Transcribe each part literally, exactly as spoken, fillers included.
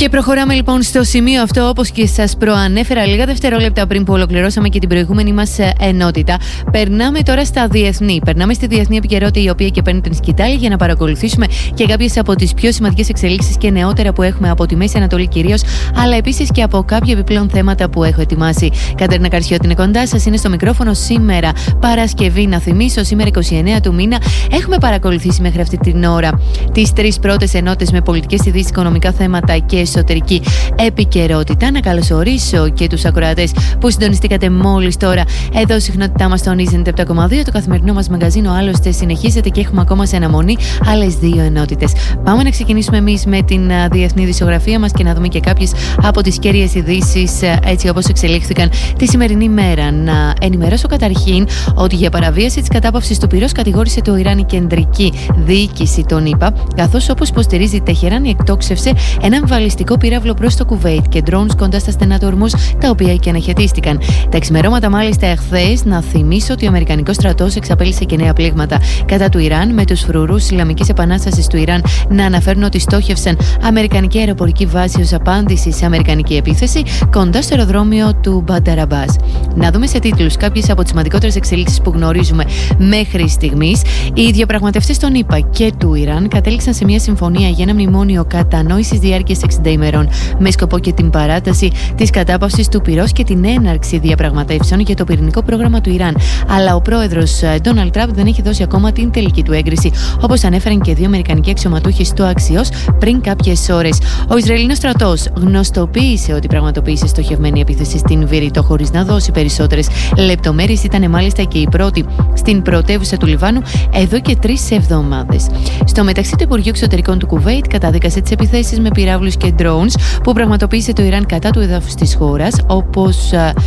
Και προχωράμε λοιπόν στο σημείο αυτό, όπως και σας προανέφερα λίγα δευτερόλεπτα πριν που ολοκληρώσαμε και την προηγούμενη μας ενότητα. Περνάμε τώρα στα διεθνή. Περνάμε στη διεθνή επικαιρότητα, η οποία και παίρνει την σκητάλη για να παρακολουθήσουμε και κάποιες από τις πιο σημαντικές εξελίξεις και νεότερα που έχουμε από τη Μέση Ανατολή κυρίως, αλλά επίσης και από κάποια επιπλέον θέματα που έχω ετοιμάσει. Κατερίνα Καρσιώτη είναι κοντά σας, είναι στο μικρόφωνο σήμερα, Παρασκευή. Να θυμίσω, σήμερα εικοστή ενάτη του μήνα, έχουμε παρακολουθήσει μέχρι αυτή την ώρα τις τρεις πρώτες ενότητες με πολιτικές ειδήσεις, οικονομικά θέματα και εσωτερική επικαιρότητα. Να καλωσορίσω και τους ακροατές που συντονιστήκατε μόλις τώρα εδώ, συχνότητά μας στον Ίζενετ επτά κόμμα δύο. Το καθημερινό μας μαγαζίνο άλλωστε συνεχίζεται και έχουμε ακόμα σε αναμονή άλλες δύο ενότητες. Πάμε να ξεκινήσουμε εμείς με την διεθνή ειδησιογραφία μας και να δούμε και κάποιες από τις κέρυες ειδήσεις έτσι όπως εξελίχθηκαν τη σημερινή μέρα. Να ενημερώσω καταρχήν ότι για παραβίαση της κατάπαυσης του πυρός κατηγόρησε το Ιράν η κεντρική διοίκηση των ΗΠΑ, καθώς όπως υποστηρίζει η Τεχεράνη εκτόξευσε έναν βαλιστικό πύραυλο προς το Κουβέιτ και drones κοντά στα στενά του Ορμούζ, τα οποία και αναχαιτίστηκαν. Τα ξημερώματα, μάλιστα, εχθές, να θυμίσω ότι ο Αμερικανικός στρατός εξαπέλυσε και νέα πλήγματα κατά του Ιράν, με τους φρουρούς Ισλαμικής Επανάστασης του Ιράν να αναφέρουν ότι στόχευσαν αμερικανική αεροπορική βάση ως απάντηση σε αμερικανική επίθεση κοντά στο αεροδρόμιο του Μπάνταρ Αμπάς. Να δούμε σε τίτλους κάποιες από τις σημαντικότερες εξελίξεις που γνωρίζουμε μέχρι στιγμής. Οι διαπραγματευτές των ΗΠΑ και του Ιράν κατέληξαν σε μια συμφωνία για ένα μνημόνιο κατανόησης διάρκειας εξήντα ημερών, με σκοπό και την παράταση της κατάπαυσης του πυρός και την έναρξη διαπραγματεύσεων για το πυρηνικό πρόγραμμα του Ιράν. Αλλά ο πρόεδρος Ντόναλντ Τραμπ δεν έχει δώσει ακόμα την τελική του έγκριση, όπως ανέφεραν και δύο αμερικανικοί αξιωματούχοι στο Αξιός πριν κάποιες ώρες. Ο Ισραηλινός στρατός γνωστοποίησε ότι πραγματοποίησε στοχευμένη επίθεση στην Βηρητό, χωρίς να δώσει περισσότερες λεπτομέρειες. Ήταν μάλιστα και η πρώτη στην πρωτεύουσα του Λιβάνου εδώ και τρεις εβδομάδες. Στο μεταξύ, το Υπουργείο Εξωτερικών του Κουβέιτ καταδίκασε τις επιθέσεις με πυράβλους και drones που πραγματοποίησε το Ιράν κατά του εδάφους της χώρας, όπως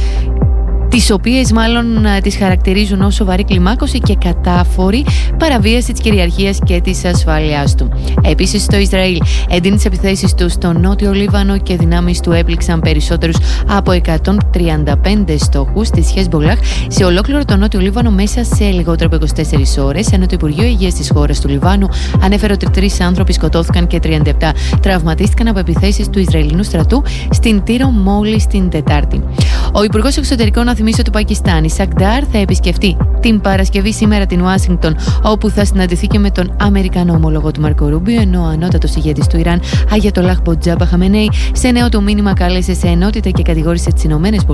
τις οποίες μάλλον τις χαρακτηρίζουν ως σοβαρή κλιμάκωση και κατάφορη παραβίαση της κυριαρχίας και της ασφάλειάς του. Επίσης, το Ισραήλ εντείνει τις επιθέσεις του στο νότιο Λίβανο και δυνάμεις του έπληξαν περισσότερους από εκατόν τριάντα πέντε στόχους της Χεσμπολάχ σε ολόκληρο το νότιο Λίβανο μέσα σε λιγότερο από είκοσι τέσσερις ώρες, ενώ το Υπουργείο Υγείας της χώρας του Λιβάνου ανέφερε ότι τρεις άνθρωποι σκοτώθηκαν και τριάντα επτά τραυματίστηκαν από επιθέσεις του Ισραηλινού στρατού στην Τύρο μόλις την Τετάρτη. Ο Υπουργός Εξωτερικών, να θυμίσω, του Πακιστάν, Σακντάρ, θα επισκεφτεί την Παρασκευή σήμερα την Ουάσιγκτον, όπου θα συναντηθεί και με τον Αμερικανό ομολογό του Μάρκο Ρούμπιο, ενώ ο ανώτατος ηγέτης του Ιράν, Αγιατολάχ Μποτζάμπα Χαμενέι, σε νέο του μήνυμα κάλεσε σε ενότητα και κατηγόρησε τις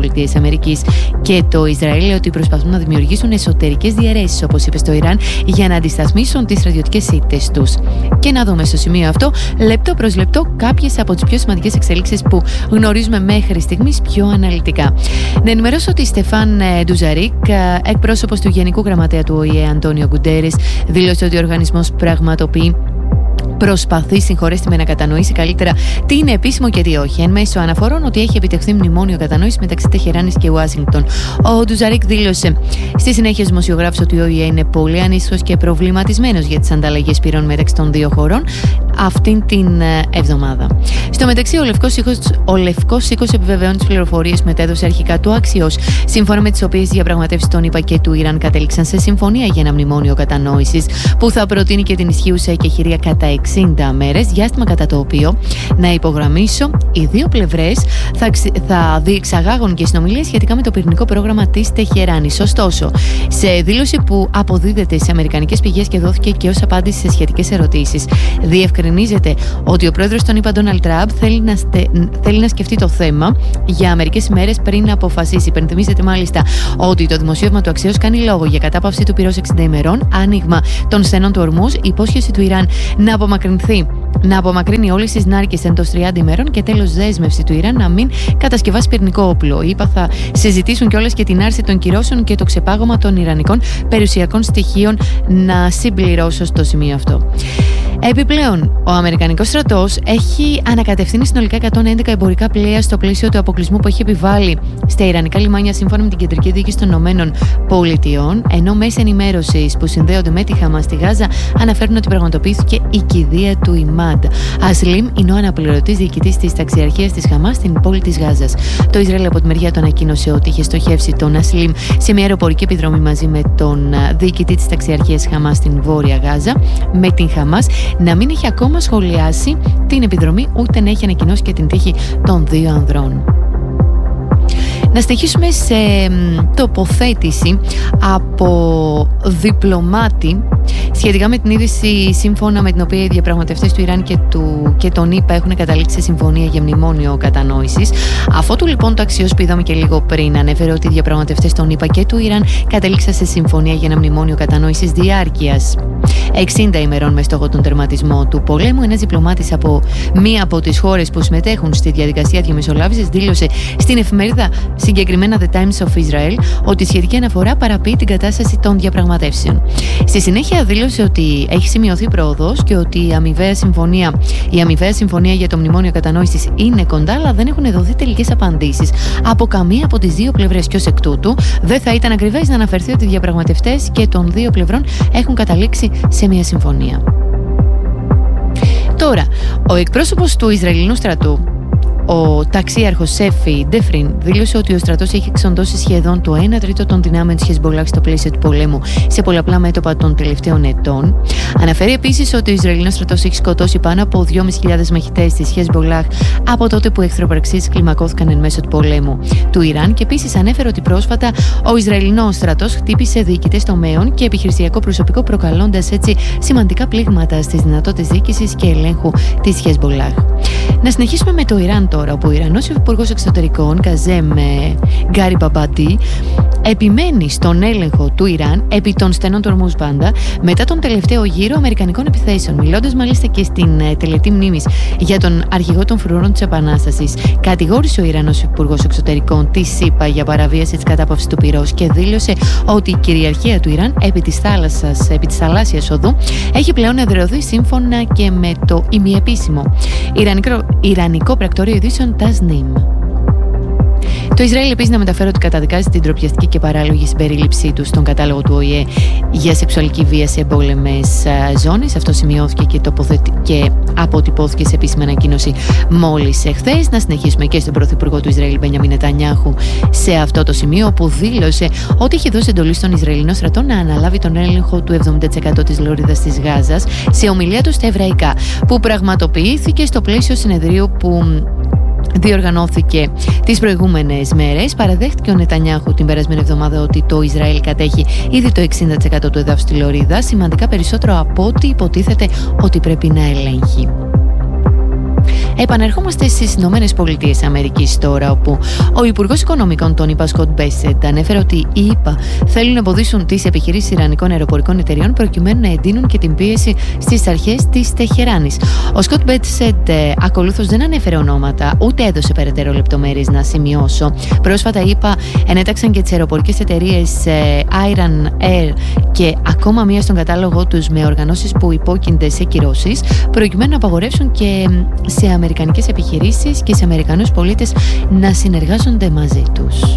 ΗΠΑ και το Ισραήλ ότι προσπαθούν να δημιουργήσουν εσωτερικές διαιρέσεις, όπως είπε στο Ιράν, για να αντισταθμίσουν τις στρατιωτικές ήττες τους. Και να δούμε στο σημείο αυτό, λεπτό προς λεπτό, κάποιες από τις πιο σημαντικές εξελίξεις που γνωρίζουμε μέχρι στιγμής πιο αναλυτικά. Να ενημερώσω ότι Στεφάν Ντουζαρίκ, εκπρόσωπος του Γενικού Γραμματέα του Ο Η Ε Αντόνιο Γκουντέρες, δήλωσε ότι ο οργανισμός πραγματοποιεί προσπαθεί, συγχωρέστε με, να κατανοήσει καλύτερα τι είναι επίσημο και τι όχι, εν μέσω αναφορών ότι έχει επιτευχθεί μνημόνιο κατανόηση μεταξύ Τεχεράνης και Ουάσιγκτον. Ο Ντουζαρίκ δήλωσε στη συνέχεια στους δημοσιογράφους ότι ο Ο Η Ε είναι πολύ ανήσυχος και προβληματισμένος για τις ανταλλαγές πυρών μεταξύ των δύο χωρών αυτήν την εβδομάδα. Στο μεταξύ, ο Λευκός Οίκος, ο Λευκός Οίκος επιβεβαιώνει τις πληροφορίες μετέδωσε αρχικά το Αξιός, σύμφωνα με τις οποίες οι διαπραγματεύσεις των ΗΠΑ και του Ιράν κατέληξαν σε συμφωνία για ένα μνημόνιο κατανόησης που θα προτείνει και την ισχύουσα εκεχηρία κατά εξήντα μέρες, διάστημα κατά το οποίο, να υπογραμμίσω, οι δύο πλευρές θα, θα διεξαγάγουν και συνομιλίες σχετικά με το πυρηνικό πρόγραμμα της Τεχεράνης. Ωστόσο, σε δήλωση που αποδίδεται σε αμερικανικές πηγές και δόθηκε και ως απάντηση σε σχετικές ερωτήσεις, διευκρινίζεται ότι ο πρόεδρος των ΗΠΑ, Ντόναλντ Τραμπ, θέλει να, στε, θέλει να σκεφτεί το θέμα για μερικές ημέρες πριν αποφασίσει. Υπενθυμίζεται μάλιστα ότι το δημοσίευμα του Αξιός κάνει λόγο για κατάπαυση του πυρός εξήντα ημερών, άνοιγμα των στενών του Ορμούζ, υπόσχεση του Ιράν να απομακρυνθεί. Να απομακρύνει όλες τις νάρκες εντός τριάντα ημερών και τέλος δέσμευση του Ιράν να μην κατασκευάσει πυρηνικό όπλο. Οι ΗΠΑ θα συζητήσουν κιόλας και την άρση των κυρώσεων και το ξεπάγωμα των ιρανικών περιουσιακών στοιχείων, να συμπληρώσω στο σημείο αυτό. Επιπλέον, ο Αμερικανικός στρατός έχει ανακατευθύνει συνολικά εκατόν έντεκα εμπορικά πλοία στο πλαίσιο του αποκλεισμού που έχει επιβάλει στα ιρανικά λιμάνια, σύμφωνα με την Κεντρική Διοίκηση των Ηνωμένων Πολιτειών, ενώ μέσα ενημέρωσης που συνδέονται με τη Χαμάς στη Γάζα αναφέρουν ότι πραγματοποιήθηκε η κηδεία του ημά Ιμάντ Ασλίμ είναι ο αναπληρωτής διοικητής της ταξιαρχίας της Χαμάς στην πόλη της Γάζας. Το Ισραήλ από τη μεριά του ανακοίνωσε ότι είχε στοχεύσει τον Ασλίμ σε μια αεροπορική επιδρομή μαζί με τον διοικητή της ταξιαρχίας Χαμάς στην Βόρεια Γάζα, με την Χαμάς να μην έχει ακόμα σχολιάσει την επιδρομή ούτε να έχει ανακοινώσει και την τύχη των δύο ανδρών. Να συνεχίσουμε σε τοποθέτηση από διπλωμάτη σχετικά με την είδηση σύμφωνα με την οποία οι διαπραγματευτές του Ιράν και, του, και των ΗΠΑ έχουν καταλήξει σε συμφωνία για μνημόνιο κατανόησης. Αφότου λοιπόν το αξιός που είδαμε και λίγο πριν ανέφερε ότι οι διαπραγματευτές των ΗΠΑ και του Ιράν κατέληξαν σε συμφωνία για ένα μνημόνιο κατανόησης διάρκειας εξήντα ημερών με στόχο τον τερματισμό του πολέμου, ένας διπλωμάτης από μία από τις χώρες που συμμετέχουν στη διαδικασία διαμεσολάβησης δήλωσε στην εφημερίδα, συγκεκριμένα The Times of Israel, ότι η σχετική αναφορά παραποιεί την κατάσταση των διαπραγματεύσεων. Στη συνέχεια δήλωσε ότι έχει σημειωθεί πρόοδος και ότι η αμοιβαία συμφωνία, η αμοιβαία συμφωνία για το μνημόνιο κατανόησης είναι κοντά, αλλά δεν έχουν δοθεί τελικές απαντήσεις από καμία από τις δύο πλευρές. Και ως εκ τούτου, δεν θα ήταν ακριβές να αναφερθεί ότι οι διαπραγματευτές και των δύο πλευρών έχουν καταλήξει σε μια συμφωνία. Τώρα, ο εκπρόσωπος του Ισραηλινού στρατού, ο ταξίαρχος Σέφι Ντεφρίν, δήλωσε ότι ο στρατός έχει εξοντώσει σχεδόν το ένα τρίτο των δυνάμεων της Χεσμπολάχ στο πλαίσιο του πολέμου σε πολλαπλά μέτωπα των τελευταίων ετών. Αναφέρει επίσης ότι ο Ισραηλινός στρατός έχει σκοτώσει πάνω από δυόμισι χιλιάδες μαχητές της Χεσμπολάχ από τότε που οι εχθροπραξίες κλιμακώθηκαν εν μέσω του πολέμου του Ιράν, και επίσης ανέφερε ότι πρόσφατα ο Ισραηλινός στρατός χτύπησε διοικητές τομέων και επιχειρησιακό προσωπικό, προκαλώντας έτσι σημαντικά πλήγματα στις δυνατότητες διοίκησης και ελέγχου της Χεσμπολάχ. Να συνεχίσουμε με το Ιράν τώρα, όπου ο Ιρανός Υπουργός Εξωτερικών Καζέμ Γκαριμπαμπάντι επιμένει στον έλεγχο του Ιράν επί των στενών του Ορμούζ πάντα μετά τον τελευταίο γύρο αμερικανικών επιθέσεων. Μιλώντας μάλιστα και στην τελετή μνήμης για τον αρχηγό των φρουρών της Επανάστασης, κατηγόρησε ο Ιρανός Υπουργός Εξωτερικών τη ΣΥΠΑ για παραβίαση της κατάπαυσης του πυρός και δήλωσε ότι η κυριαρχία του Ιράν επί της θάλασσας, επί της θαλάσσιας οδού έχει πλέον εδραιωθεί σύμφωνα και με το ημιεπίσημο Ιρανικό, Ιρανικό πρακτορείο ειδήσεων Τασνίμ. Το Ισραήλ επίσης να μεταφέρει ότι καταδικάζει την ντροπιαστική και παράλογη συμπερίληψή του στον κατάλογο του Ο Η Ε για σεξουαλική βία σε εμπόλεμες ζώνες. Αυτό σημειώθηκε και, τοποθετη... και αποτυπώθηκε σε επίσημη ανακοίνωση μόλις εχθές. Να συνεχίσουμε και στον Πρωθυπουργό του Ισραήλ Μπενιαμίν Νετανιάχου σε αυτό το σημείο, που δήλωσε ότι έχει δώσει εντολή στον Ισραηλινό στρατό να αναλάβει τον έλεγχο του εβδομήντα τοις εκατό της λωρίδας της Γάζας σε ομιλία του στα εβραϊκά, που πραγματοποιήθηκε στο πλαίσιο συνεδρίου που διοργανώθηκε τις προηγούμενες μέρες. Παραδέχτηκε ο Νετανιάχου την περασμένη εβδομάδα ότι το Ισραήλ κατέχει ήδη το εξήντα τοις εκατό του εδάφους στη Λωρίδα, σημαντικά περισσότερο από ό,τι υποτίθεται ότι πρέπει να ελέγχει. Επανερχόμαστε στις Ηνωμένες Πολιτείες Αμερικής τώρα, όπου ο Υπουργός Οικονομικών των ΗΠΑ, Σκοτ Μπέσεντ, ανέφερε ότι οι ΗΠΑ θέλουν να εμποδίσουν τις επιχειρήσεις ιρανικών αεροπορικών εταιριών προκειμένου να εντείνουν και την πίεση στις αρχές της Τεχεράνης. Ο Σκοτ Μπέσεντ ακολούθως δεν ανέφερε ονόματα, ούτε έδωσε περαιτέρω λεπτομέρειες να σημειώσω. Πρόσφατα οι ΗΠΑ ενέταξαν και τις αεροπορικές εταιρείες Iran Air και ακόμα μία στον κατάλογο τους με οργανώσεις που υπόκεινται σε κυρώσεις, προκειμένου να απαγορεύσουν και σε αμερικανικές επιχειρήσεις και σε Αμερικανούς πολίτες να συνεργάζονται μαζί τους.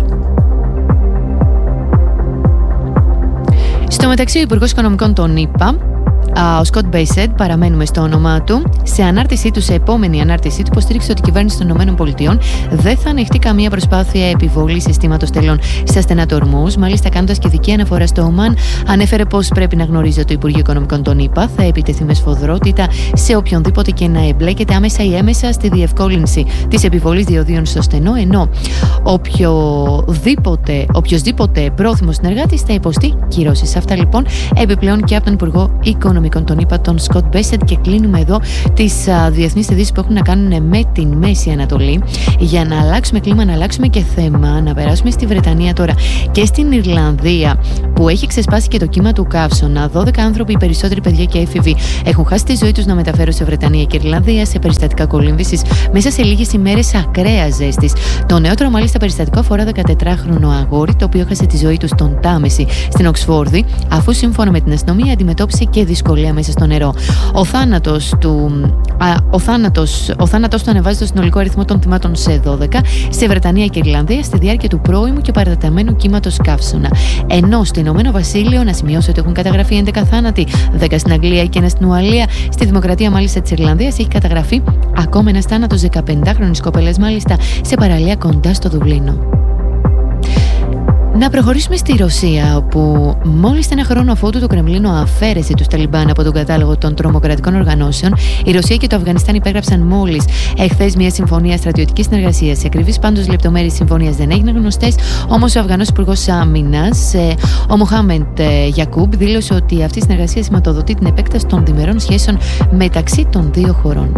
Στο μεταξύ, ο Υπουργός Οικονομικών των ΗΠΑ, ο Σκοτ Μπέσεντ, παραμένουμε στο όνομά του, σε ανάρτησή του, σε επόμενη ανάρτησή του, υποστήριξε ότι η κυβέρνηση των ΗΠΑ δεν θα ανεχτεί καμία προσπάθεια επιβολής συστήματος τελών στα στενά του Ορμούζ. Μάλιστα, κάνοντας και ειδική αναφορά στο Ομάν, ανέφερε πως πρέπει να γνωρίζει ότι το Υπουργείο Οικονομικών των ΗΠΑ θα επιτεθεί με σφοδρότητα σε οποιονδήποτε και να εμπλέκεται άμεσα ή έμεσα στη διευκόλυνση της επιβολής διοδίων στο στενό, ενώ οποιοδήποτε, οποιοσδήποτε πρόθυμος συνεργάτης θα υποστεί κυρώσεις. Αυτά λοιπόν επιπλέον και από τον Υπουργό Οικονομικών τον είπα, τον Σκοτ Μπέσεντ, και κλείνουμε εδώ τις διεθνείς ειδήσεις που έχουν να κάνουν με την Μέση Ανατολή, για να αλλάξουμε κλίμα, να αλλάξουμε και θέμα, να περάσουμε στη Βρετανία τώρα και στην Ιρλανδία, που έχει ξεσπάσει και το κύμα του καύσωνα. δώδεκα άνθρωποι, οι περισσότεροι παιδιά και έφηβοι, έχουν χάσει τη ζωή τους να μεταφέρουν σε Βρετανία και Ιρλανδία σε περιστατικά κολύμβησης μέσα σε λίγες ημέρες ακραίας ζέστης. Το νεότερο μάλιστα περιστατικό αφορά δεκατετράχρονο αγόρι, το οποίο έχασε τη ζωή του στον Τάμεση στην Οξφόρδη, αφού σύμφωνα με την αστυνομία αντιμετώπισε και δυσκολίες σχολεία μέσα στο νερό. Ο θάνατος του, α, ο θάνατος, ο θάνατος του ανεβάζει το συνολικό αριθμό των θυμάτων σε δώδεκα σε Βρετανία και Ιρλανδία στη διάρκεια του πρώιμου και παρατεταμένου κύματος καύσωνα. Ενώ στο Ηνωμένο Βασίλειο, να σημειώσω ότι έχουν καταγραφεί έντεκα θάνατοι, δέκα στην Αγγλία και ένα στην Ουαλία. Στη Δημοκρατία μάλιστα της Ιρλανδίας έχει καταγραφεί ακόμα ένας θάνατος δεκαπεντάχρονης κοπέλας, μάλιστα σε παραλία κοντά στο Δουβλίνο. Να προχωρήσουμε στη Ρωσία, όπου μόλις ένα χρόνο αφότου το Κρεμλίνο αφαίρεσε τους Ταλιμπάν από τον κατάλογο των τρομοκρατικών οργανώσεων, η Ρωσία και το Αφγανιστάν υπέγραψαν μόλις εχθές μια συμφωνία στρατιωτικής συνεργασίας. Οι ακριβείς πάντως λεπτομέρειες της συμφωνίας δεν έγιναν γνωστές, όμως ο Αφγανός Υπουργός Άμυνας, ο Μοχάμεντ Γιακούμπ, δήλωσε ότι αυτή η συνεργασία σηματοδοτεί την επέκταση των διμερών σχέσεων μεταξύ των δύο χωρών.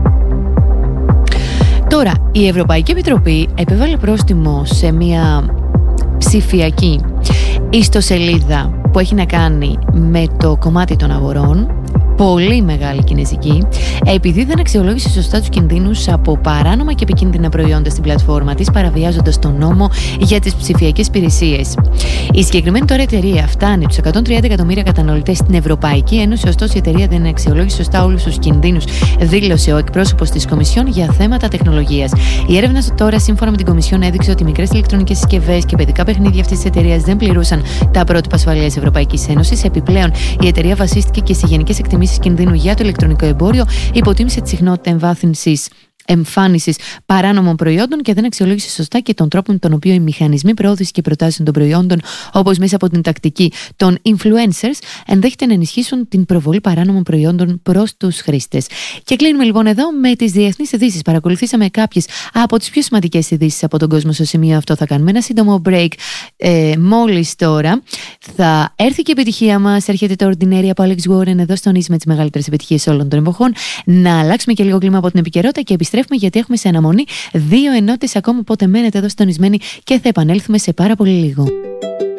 Τώρα, η Ευρωπαϊκή Επιτροπή επέβαλε πρόστιμο σε μια ψηφιακή ιστοσελίδα που έχει να κάνει με το κομμάτι των αγορών, πολύ μεγάλη κινέζικη, επειδή δεν αξιολόγησε σωστά τους κινδύνους από παράνομα και επικίνδυνα προϊόντα στην πλατφόρμα της, παραβιάζοντας τον νόμο για τις ψηφιακές υπηρεσίες. Η συγκεκριμένη τώρα εταιρεία φτάνει τους εκατόν τριάντα εκατομμύρια καταναλωτές στην Ευρωπαϊκή Ένωση, ωστόσο η εταιρεία δεν αξιολόγησε σωστά όλους τους κινδύνους, δήλωσε ο εκπρόσωπος της Κομισιόν για θέματα τεχνολογίας. Η έρευνα τώρα, σύμφωνα με την Κομισιόν, έδειξε ότι μικρές ηλεκτρονικές συσκευές και παιδικά παιχνίδια αυτής της εταιρείας δεν πληρούσαν τα πρότυπα ασφαλείας Ευρωπαϊκής Ένωσης. Επιπλέον, η εταιρεία βασίστηκε και σε γενικές εκτιμήσεις κινδύνου για το ηλεκτρονικό εμπόριο, υποτίμησε τη συχνότητα εμβάθυνσης εμφάνισης παράνομων προϊόντων και δεν αξιολόγησε σωστά και τον τρόπο με τον οποίο οι μηχανισμοί προώθησης και προτάσεων των προϊόντων, όπως μέσα από την τακτική των influencers, ενδέχεται να ενισχύσουν την προβολή παράνομων προϊόντων προς τους χρήστες. Και κλείνουμε λοιπόν εδώ με τις διεθνείς ειδήσεις. Παρακολουθήσαμε κάποιες από τις πιο σημαντικές ειδήσεις από τον κόσμο. Στο σημείο αυτό θα κάνουμε ένα σύντομο break. Ε, μόλις τώρα θα έρθει και η επιτυχία μας. Έρχεται το Ordinary από Alex Warren εδώ στον Ις με τις μεγαλύτερες επιτυχίες όλων των εποχών. Να αλλάξουμε και λίγο κλίμα από την επικαιρότητα και επιστρέφουμε, γιατί έχουμε σε αναμονή δύο ενότητες ακόμα. Οπότε μένετε εδώ στονισμένοι και θα επανέλθουμε σε πάρα πολύ λίγο.